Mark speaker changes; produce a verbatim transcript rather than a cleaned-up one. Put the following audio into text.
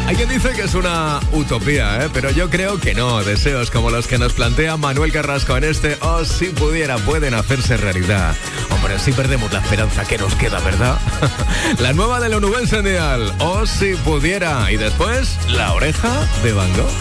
Speaker 1: Hay quien dice que es una utopía, ¿eh? Pero yo creo que no. Deseos como los que nos plantea Manuel Carrasco en este Oh, si pudiera, pueden hacerse realidad. Hombre, si perdemos la esperanza que nos queda, ¿verdad? La nueva de la Onubense Dial, Oh, si pudiera. Y después, La Oreja de Van Gogh.